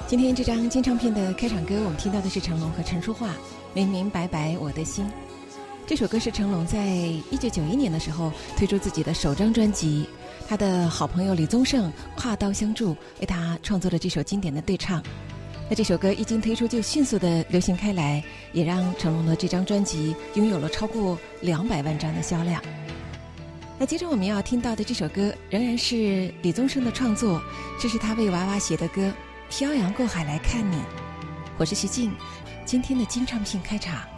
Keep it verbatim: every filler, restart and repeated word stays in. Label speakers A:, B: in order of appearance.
A: 今天这张金唱片的开场歌，我们听到的是成龙和陈淑桦《明明白白我的心》。这首歌是成龙在一九九一年的时候推出自己的首张专辑，他的好朋友李宗盛跨刀相助，为他创作了这首经典的对唱。那这首歌一经推出就迅速的流行开来，也让成龙的这张专辑拥有了超过两百万张的销量。那接着我们要听到的这首歌仍然是李宗盛的创作，这是他为娃娃写的歌《漂洋过海来看你》。我是徐静，今天的金唱片开场。